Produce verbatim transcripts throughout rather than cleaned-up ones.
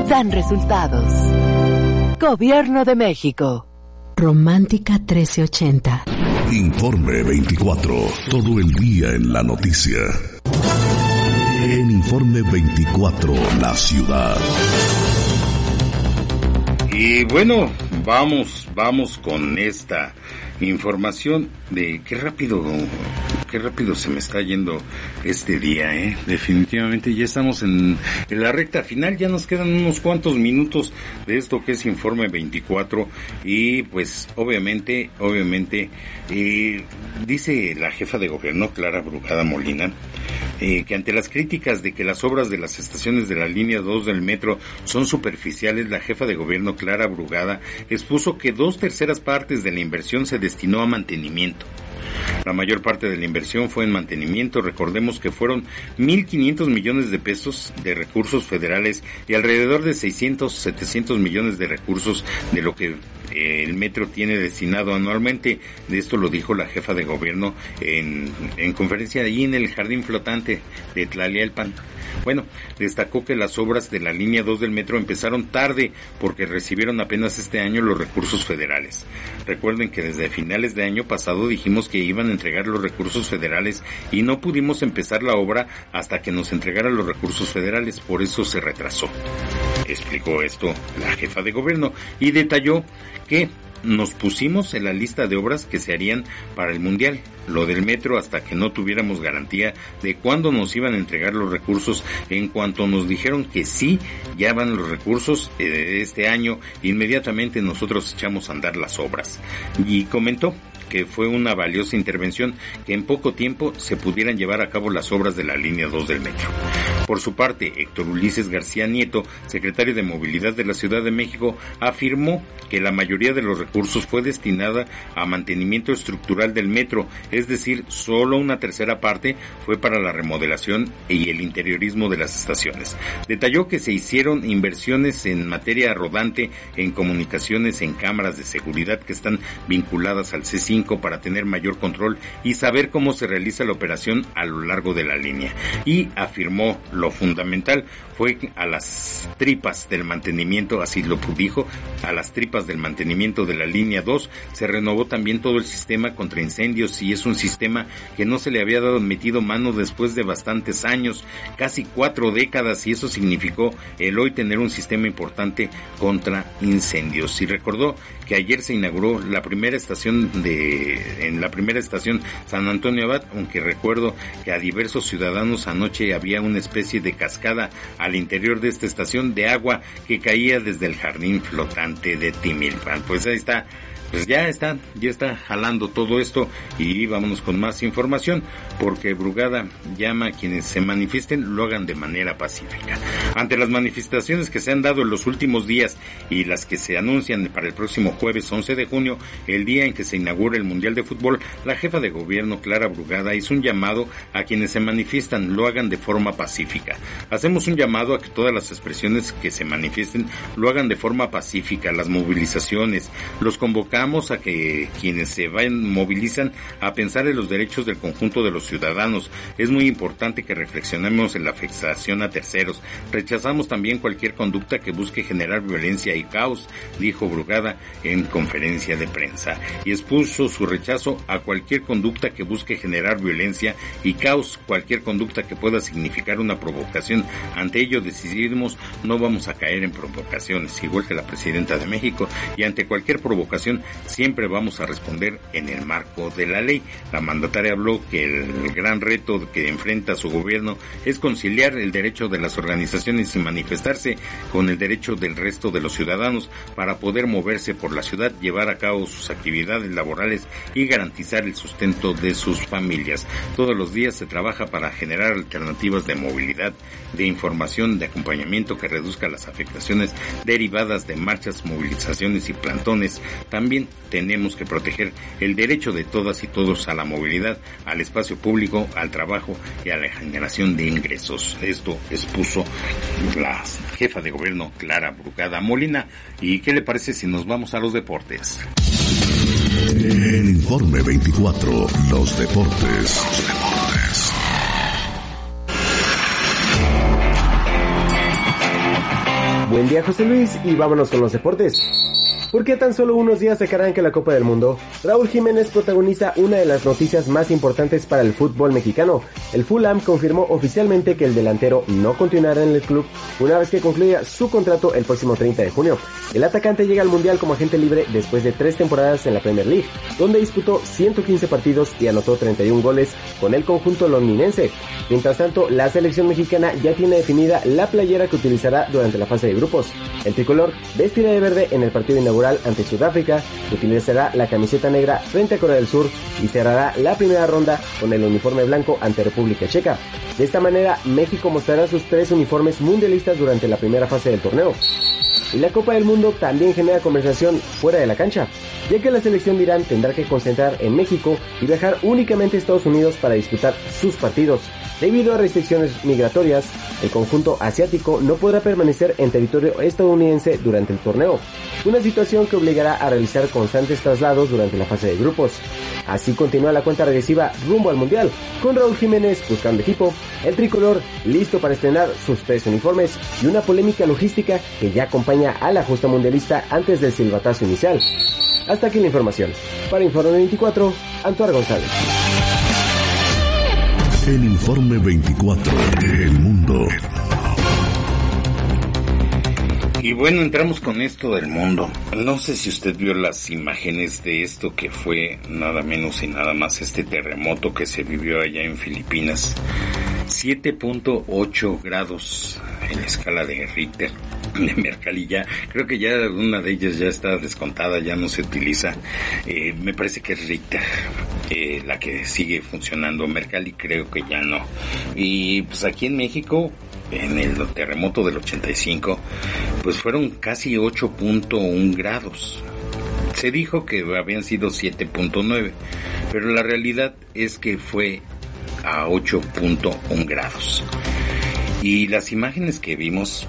dan resultados. Gobierno de México. Romántica trece ochenta. Informe veinticuatro. Todo el día en la noticia. En Informe veinticuatro, la ciudad. Y bueno, vamos, vamos con esta información de qué rápido, qué rápido se me está yendo este día, eh. Definitivamente ya estamos en, en la recta final, ya nos quedan unos cuantos minutos de esto que es Informe veinticuatro y pues obviamente, obviamente, eh, dice la jefa de gobierno, Clara Brugada Molina, eh, que ante las críticas de que las obras de las estaciones de la línea dos del metro son superficiales, la jefa de gobierno, Clara Brugada, expuso que dos terceras partes de la inversión se destinó a mantenimiento. La mayor parte de la inversión fue en mantenimiento. Recordemos que fueron mil quinientos millones de pesos de recursos federales y alrededor de seiscientos, setecientos millones de recursos de lo que eh, el metro tiene destinado anualmente. De esto lo dijo la jefa de gobierno en, en conferencia allí en el jardín flotante de Tlalnepantla. Bueno, destacó que las obras de la línea dos del metro empezaron tarde porque recibieron apenas este año los recursos federales. Recuerden que desde finales de año pasado dijimos que iban a entregar los recursos federales y no pudimos empezar la obra hasta que nos entregaran los recursos federales, por eso se retrasó. Explicó esto la jefa de gobierno y detalló que nos pusimos en la lista de obras que se harían para el Mundial, lo del metro, hasta que no tuviéramos garantía de cuándo nos iban a entregar los recursos. En cuanto nos dijeron que sí, ya van los recursos de este año, inmediatamente nosotros echamos a andar las obras. Y comentó que fue una valiosa intervención que en poco tiempo se pudieran llevar a cabo las obras de la línea dos del metro. Por su parte, Héctor Ulises García Nieto, secretario de Movilidad de la Ciudad de México, afirmó que la mayoría de los recursos fue destinada a mantenimiento estructural del metro, es decir, solo una tercera parte fue para la remodelación y el interiorismo de las estaciones. Detalló que se hicieron inversiones en materia rodante, en comunicaciones, en cámaras de seguridad que están vinculadas al C cinco para tener mayor control y saber cómo se realiza la operación a lo largo de la línea. Y afirmó lo fundamental fue a las tripas del mantenimiento, así lo dijo, a las tripas del mantenimiento de la línea dos, se renovó también todo el sistema contra incendios y es un sistema que no se le había dado metido mano después de bastantes años, casi cuatro décadas, y eso significó el hoy tener un sistema importante contra incendios. Y recordó que ayer se inauguró la primera estación de, en la primera estación San Antonio Abad, aunque recuerdo que a diversos ciudadanos anoche había una especie de cascada al interior de esta estación de agua que caía desde el jardín flotante de Timilpan. Pues ahí está. Pues ya está, ya está jalando todo esto y vámonos con más información, porque Brugada llama a quienes se manifiesten lo hagan de manera pacífica. Ante las manifestaciones que se han dado en los últimos días y las que se anuncian para el próximo jueves once de junio, el día en que se inaugura el Mundial de Fútbol, la jefa de gobierno Clara Brugada hizo un llamado a quienes se manifiestan lo hagan de forma pacífica. Hacemos un llamado a que todas las expresiones que se manifiesten lo hagan de forma pacífica, las movilizaciones, los convocados a que quienes se vayan movilizan a pensar en los derechos del conjunto de los ciudadanos. Es muy importante que reflexionemos en la afectación a terceros. Rechazamos también cualquier conducta que busque generar violencia y caos, dijo Brugada en conferencia de prensa, y expuso su rechazo a cualquier conducta que busque generar violencia y caos, cualquier conducta que pueda significar una provocación. Ante ello decidimos no vamos a caer en provocaciones, igual que la presidenta de México, y ante cualquier provocación siempre vamos a responder en el marco de la ley. La mandataria habló que el gran reto que enfrenta su gobierno es conciliar el derecho de las organizaciones y manifestarse con el derecho del resto de los ciudadanos para poder moverse por la ciudad, llevar a cabo sus actividades laborales y garantizar el sustento de sus familias. Todos los días se trabaja para generar alternativas de movilidad, de información, de acompañamiento que reduzca las afectaciones derivadas de marchas, movilizaciones y plantones. También tenemos que proteger el derecho de todas y todos a la movilidad, al espacio público, al trabajo y a la generación de ingresos. Esto expuso la jefa de gobierno Clara Brugada Molina. ¿Y qué le parece si nos vamos a los deportes? En Informe veinticuatro, los deportes. Los deportes. Buen día, José Luis, y vámonos con los deportes. Porque a tan solo unos días de que arranque la Copa del Mundo, Raúl Jiménez protagoniza una de las noticias más importantes para el fútbol mexicano. El Fulham confirmó oficialmente que el delantero no continuará en el club una vez que concluya su contrato el próximo treinta de junio. El atacante llega al Mundial como agente libre después de tres temporadas en la Premier League, donde disputó ciento quince partidos y anotó treinta y un goles con el conjunto londinense. Mientras tanto, la selección mexicana ya tiene definida la playera que utilizará durante la fase de grupos. El tricolor vestirá de verde en el partido inaugural ante Sudáfrica, utilizará la camiseta negra frente a Corea del Sur y cerrará la primera ronda con el uniforme blanco ante República Checa. De esta manera, México mostrará sus tres uniformes mundialistas durante la primera fase del torneo. Y la Copa del Mundo también genera conversación fuera de la cancha, ya que la selección de Irán tendrá que concentrar en México y viajar únicamente a Estados Unidos para disputar sus partidos. Debido a restricciones migratorias, el conjunto asiático no podrá permanecer en territorio estadounidense durante el torneo, una situación que obligará a realizar constantes traslados durante la fase de grupos. Así continúa la cuenta regresiva rumbo al Mundial, con Raúl Jiménez buscando equipo, el tricolor listo para estrenar sus tres uniformes y una polémica logística que ya acompaña a la justa mundialista antes del silbatazo inicial. Hasta aquí la información. Para Informe veinticuatro, Antuar González. En Informe veinticuatro, El Mundo. Y bueno, entramos con esto del mundo. No sé si usted vio las imágenes de esto que fue nada menos y nada más este terremoto que se vivió allá en Filipinas. siete punto ocho grados en la escala de Richter de Mercalli. Ya creo que ya una de ellas ya está descontada, ya no se utiliza. Eh, me parece que es Richter eh, la que sigue funcionando. Mercalli creo que ya no. Y pues aquí en México, en el terremoto del ochenta y cinco, pues fueron casi ocho punto uno grados. Se dijo que habían sido siete punto nueve, pero la realidad es que fue a ocho punto uno grados. Y las imágenes que vimos,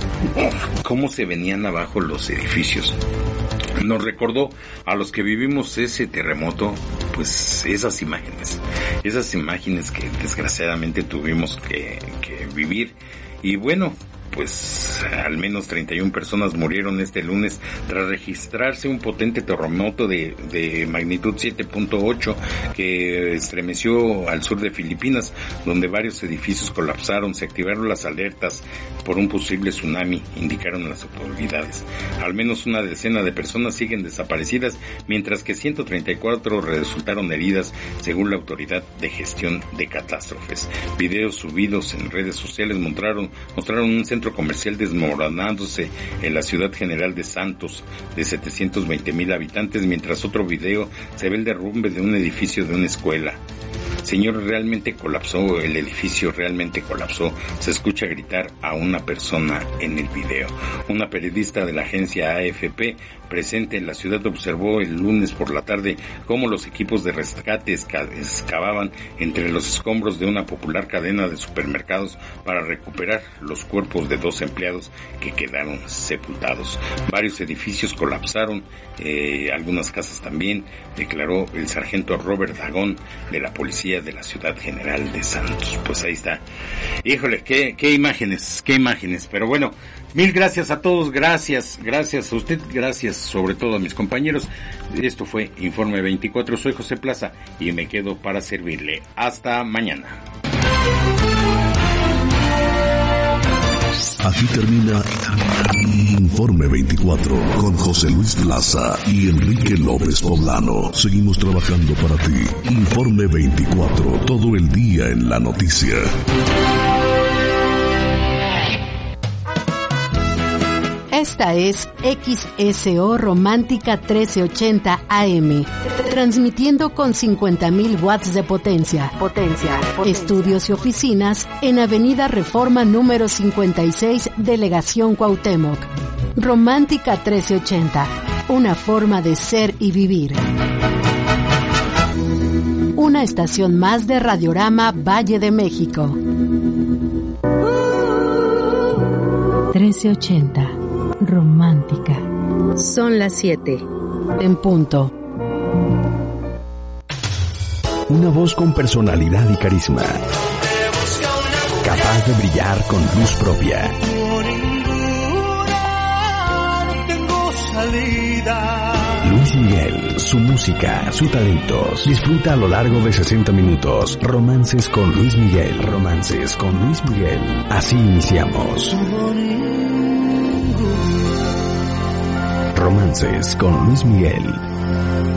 cómo se venían abajo los edificios, nos recordó a los que vivimos ese terremoto, pues esas imágenes, esas imágenes que desgraciadamente tuvimos que, que vivir. Y bueno, pues al menos treinta y una personas murieron este lunes tras registrarse un potente terremoto de, de magnitud siete punto ocho que estremeció al sur de Filipinas, donde varios edificios colapsaron. Se activaron las alertas por un posible tsunami, indicaron las autoridades. Al menos una decena de personas siguen desaparecidas, mientras que ciento treinta y cuatro resultaron heridas, según la Autoridad de Gestión de Catástrofes. Videos subidos en redes sociales mostraron, mostraron un centro comercial desmoronándose en la ciudad general de Santos, de setecientos veinte mil habitantes, mientras otro video se ve el derrumbe de un edificio de una escuela. Señor, realmente colapsó, el edificio realmente colapsó. Se escucha gritar a una persona en el video. Una periodista de la agencia A F P presente en la ciudad observó el lunes por la tarde cómo los equipos de rescate excavaban entre los escombros de una popular cadena de supermercados para recuperar los cuerpos de dos empleados que quedaron sepultados. Varios edificios colapsaron, eh, algunas casas también, declaró el sargento Robert Dagón de la policía de la ciudad general de Santos. Pues ahí está. Híjole, qué, qué imágenes, qué imágenes. Pero bueno, mil gracias a todos, gracias, gracias a usted, gracias sobre todo a mis compañeros. Esto fue Informe veinticuatro, soy José Plaza y me quedo para servirle. Hasta mañana. Aquí termina Informe veinticuatro con José Luis Plaza y Enrique López Poblano. Seguimos trabajando para ti. Informe veinticuatro, todo el día en la noticia. Esta es X S O Romántica trece ochenta A M, transmitiendo con cincuenta mil watts de potencia. Potencia, potencia. Estudios y oficinas en Avenida Reforma número cincuenta y seis, Delegación Cuauhtémoc. Romántica trece ochenta, una forma de ser y vivir. Una estación más de Radiorama Valle de México. trece ochenta. Romántica. Son las siete. En punto. Una voz con personalidad y carisma. Capaz de brillar con luz propia. Luis Miguel, su música, sus talentos. Disfruta a lo largo de sesenta minutos. Romances con Luis Miguel. Romances con Luis Miguel. Así iniciamos. Romances con Luis Miguel.